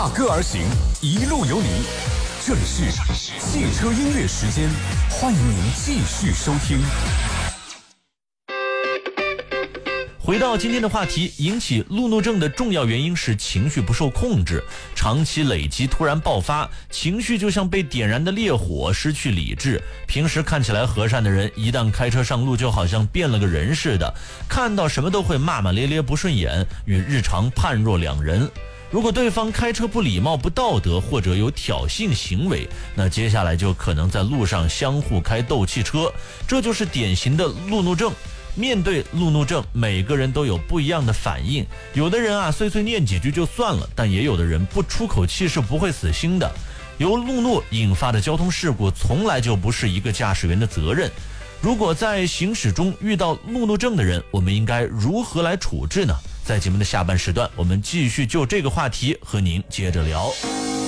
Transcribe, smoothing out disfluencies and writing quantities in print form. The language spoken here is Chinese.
歌而行，一路有你。这里是汽车音乐时间，欢迎您继续收听。 回到今天的话题，引起路怒症的重要原因是情绪不受控制，长期累积突然爆发，情绪就像被点燃的烈火，失去理智。平时看起来和善的人，一旦开车上路就好像变了个人似的，看到什么都会骂骂咧咧不顺眼，与日常判若两人。如果对方开车不礼貌不道德或者有挑衅行为，那接下来就可能在路上相互开斗气车，这就是典型的路怒症。面对路怒症，每个人都有不一样的反应，有的人啊碎碎念几句就算了，但也有的人不出口气是不会死心的。由路怒引发的交通事故从来就不是一个驾驶员的责任。如果在行驶中遇到路怒症的人，我们应该如何来处置呢？在节目的下半时段，我们继续就这个话题和您接着聊。